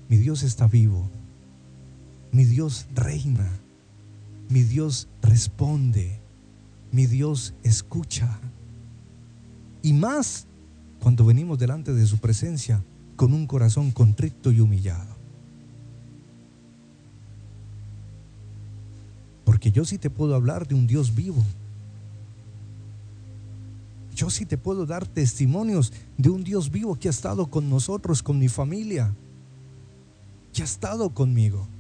Mi Dios está vivo. Mi Dios reina. Mi Dios responde. Mi Dios escucha. Y más cuando venimos delante de su presencia con un corazón contrito y humillado. Porque yo sí te puedo hablar de un Dios vivo. Yo sí te puedo dar testimonios de un Dios vivo que ha estado con nosotros, con mi familia, que ha estado conmigo.